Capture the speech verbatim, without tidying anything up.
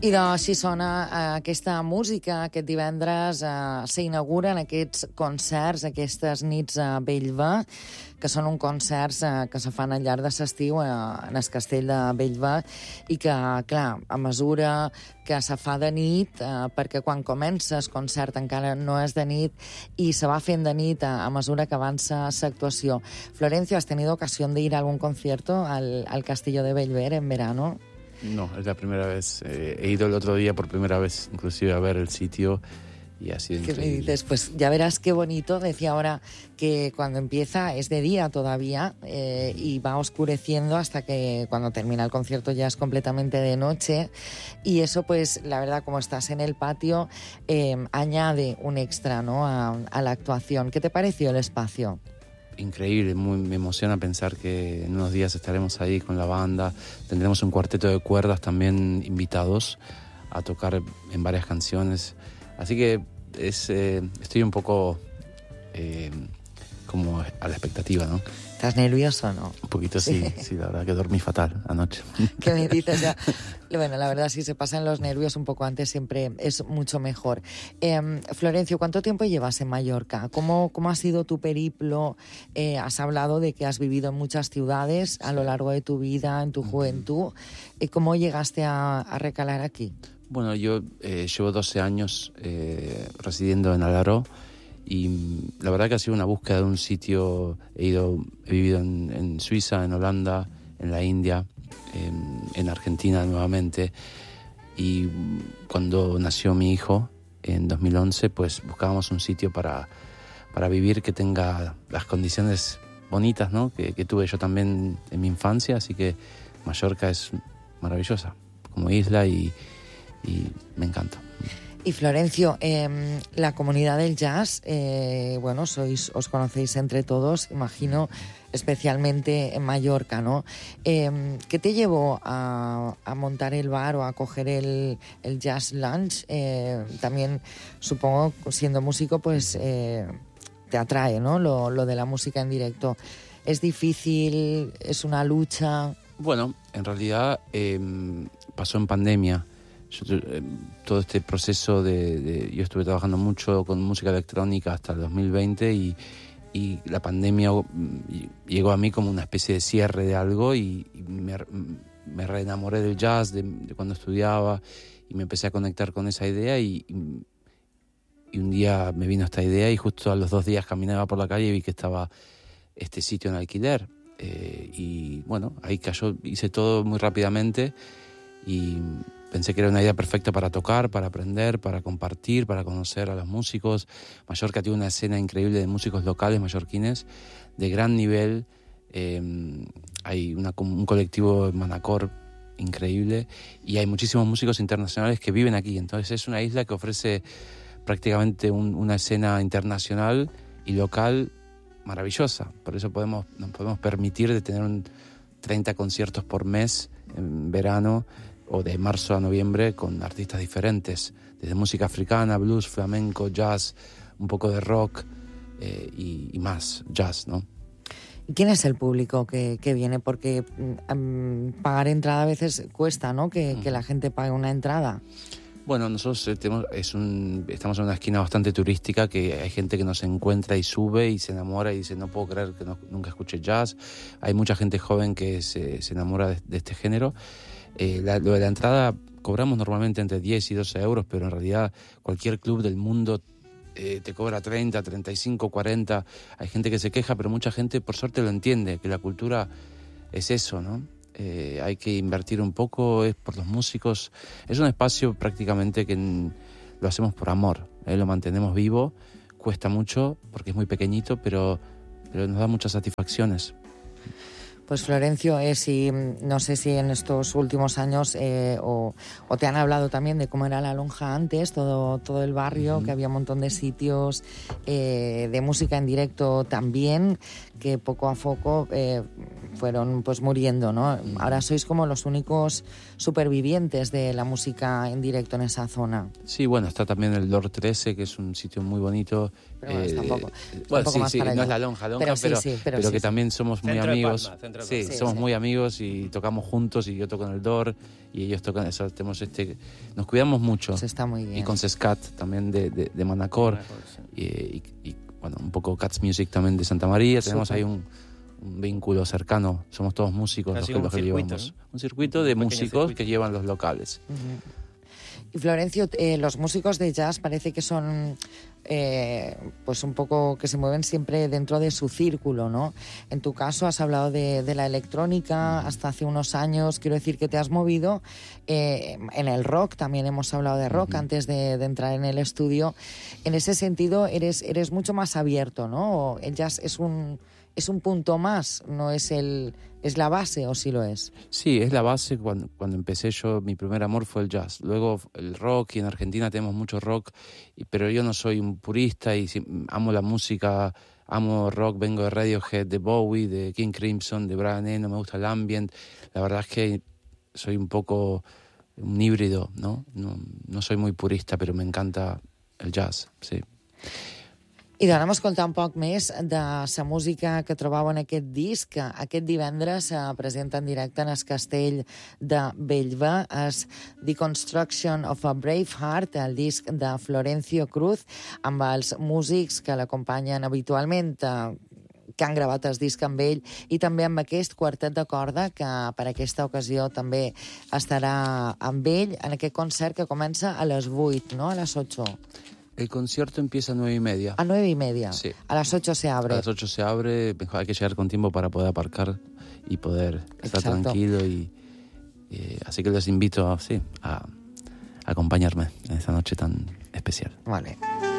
I doncs si sona eh, aquesta música, aquest divendres eh, s'inauguren aquests concerts, aquestes nits a Bellver, que són uns concerts eh, que se fan al llarg de l'estiu eh, en el castell de Bellver i que, clar, a mesura que se fa de nit, eh, perquè quan comença el concert encara no és de nit i se va fent de nit a, a mesura que avança l'actuació. Florencio, ¿has tenido ocasión de ir a algún concierto al, al Castillo de Bellver en verano? No, es la primera vez. Eh, he ido el otro día por primera vez, inclusive a ver el sitio y ha sido increíble. ¿Qué me dices? Pues ya verás qué bonito. Decía ahora que cuando empieza es de día todavía eh, y va oscureciendo hasta que cuando termina el concierto ya es completamente de noche. Y eso, pues, la verdad, como estás en el patio, eh, añade un extra, ¿no?, a, a la actuación. ¿Qué te pareció el espacio? Increíble, muy, me emociona pensar que en unos días estaremos ahí con la banda. Tendremos un cuarteto de cuerdas también invitados a tocar en varias canciones. Así que es, eh, estoy un poco eh, como a la expectativa, ¿no? ¿Estás nervioso o no? Un poquito sí, sí, sí, la verdad que dormí fatal anoche. ¿Qué me dices? Ya, bueno, la verdad, si se pasan los nervios un poco antes siempre es mucho mejor. Eh, Florencio, ¿cuánto tiempo llevas en Mallorca? ¿Cómo, cómo ha sido tu periplo? Eh, has hablado de que has vivido en muchas ciudades a lo largo de tu vida, en tu juventud. Eh, ¿Cómo llegaste a, a recalar aquí? Bueno, yo eh, llevo doce años eh, residiendo en Alaró. Y la verdad que ha sido una búsqueda de un sitio. He ido, he vivido en, en Suiza, en Holanda, en la India, en, en Argentina nuevamente. Y cuando nació mi hijo, en dos mil once, pues buscábamos un sitio para, para vivir que tenga las condiciones bonitas, ¿no?, que, que tuve yo también en mi infancia. Así que Mallorca es maravillosa como isla y, y me encanta. Y Florencio, eh, la comunidad del jazz, eh, bueno, sois, os conocéis entre todos, imagino, especialmente en Mallorca, ¿no? Eh, ¿Qué te llevó a, a montar el bar o a coger el, el Jazz Lunch? Eh, también, supongo, siendo músico, pues eh, te atrae, ¿no?, lo, lo de la música en directo. ¿Es difícil? ¿Es una lucha? Bueno, en realidad eh, pasó en pandemia. Yo, eh, todo este proceso de, de... Yo estuve trabajando mucho con música electrónica hasta el dos mil veinte y, y la pandemia llegó a mí como una especie de cierre de algo y, y me, me reenamoré del jazz de, de cuando estudiaba y me empecé a conectar con esa idea y, y, y un día me vino esta idea y justo a los dos días caminaba por la calle y vi que estaba este sitio en alquiler eh, y bueno, ahí cayó, hice todo muy rápidamente y pensé que era una idea perfecta para tocar, para aprender, para compartir, para conocer a los músicos. Mallorca tiene una escena increíble de músicos locales mallorquines de gran nivel. Eh, hay una, un colectivo en Manacor increíble y hay muchísimos músicos internacionales que viven aquí. Entonces es una isla que ofrece prácticamente un, una escena internacional y local maravillosa. Por eso podemos, nos podemos permitir de tener un treinta conciertos por mes en verano o de marzo a noviembre con artistas diferentes, desde música africana, blues, flamenco, jazz, un poco de rock eh, y, y más jazz, ¿no? ¿Y quién es el público que, que viene? Porque um, pagar entrada a veces cuesta, ¿no?, que, mm. que la gente pague una entrada. Bueno, nosotros eh, tenemos, es un, estamos en una esquina bastante turística que hay gente que nos encuentra y sube y se enamora y dice, no puedo creer que no, nunca escuché jazz. Hay mucha gente joven que se, se enamora de, de este género. Eh, la, lo de la entrada cobramos normalmente entre diez y doce euros, pero en realidad cualquier club del mundo eh, te cobra treinta, treinta y cinco, cuarenta. Hay gente que se queja, pero mucha gente por suerte lo entiende, que la cultura es eso, ¿no? Eh, hay que invertir un poco, es por los músicos. Es un espacio prácticamente que en, lo hacemos por amor, ¿eh? Lo mantenemos vivo, cuesta mucho porque es muy pequeñito, pero, pero nos da muchas satisfacciones. Pues Florencio, eh, si, no sé si en estos últimos años eh, o, o te han hablado también de cómo era la lonja antes, todo, todo el barrio, uh-huh. que había un montón de sitios eh, de música en directo también, que poco a poco eh, fueron pues muriendo, ¿no? Uh-huh. Ahora sois como los únicos supervivientes de la música en directo en esa zona. Sí, bueno, está también el Lord trece, que es un sitio muy bonito. Pero bueno, eh, tampoco, bueno, tampoco sí, más sí, para no allá. es la lonja, lonja pero, pero, sí, sí, pero, pero sí, que sí. también somos muy Centro amigos. de Palma, Sí, Sí, somos sí. muy amigos y tocamos juntos y yo toco en el D O R y ellos tocan, eso, tenemos este, nos cuidamos mucho. Eso está muy bien. Y con Sescat también de, de, de Manacor y, y, y, bueno, un poco Cats Music también de Santa María. Tenemos Súper. ahí un, un vínculo cercano, somos todos músicos los Casi que, como los que un circuito, llevamos. ¿no? Un circuito Un de pequeño músicos circuito. que llevan los locales. Ujú. Y Florencio, eh, los músicos de jazz parece que son eh, pues un poco que se mueven siempre dentro de su círculo, ¿no? En tu caso has hablado de, de la electrónica hasta hace unos años, quiero decir que te has movido eh, en el rock, también hemos hablado de rock uh-huh. antes de, de entrar en el estudio. En ese sentido eres, eres mucho más abierto, ¿no? El jazz es un, es un punto más, no es el... ¿Es la base o sí lo es? Sí, es la base. Cuando, cuando empecé yo, mi primer amor fue el jazz. Luego el rock, y en Argentina tenemos mucho rock, y, pero yo no soy un purista y si, amo la música, amo rock, vengo de Radiohead, de Bowie, de King Crimson, de Brian Eno, me gusta el ambient. La verdad es que soy un poco un híbrido, ¿no? No, no soy muy purista, pero me encanta el jazz, sí. I d'anem a escoltar un poc més de la música que trobau en aquest disc. Aquest divendres se presenta en directe en el castell de Bellver. És Deconstruction of a Brave Heart, el disc de Florencio Cruz, amb els músics que l'acompanyen habitualment, que han gravat el disc amb ell, i també amb aquest quartet de corda que per aquesta ocasió també estarà amb ell en aquest concert que comença a les vuit, no? A les ocho. El concierto empieza a nueve y media. A nueve y media. Sí. A las ocho se abre. A las ocho se abre. Mejor hay que llegar con tiempo para poder aparcar y poder estar Exacto. tranquilo. Y, y así que les invito sí, a, a acompañarme en esta noche tan especial. Vale.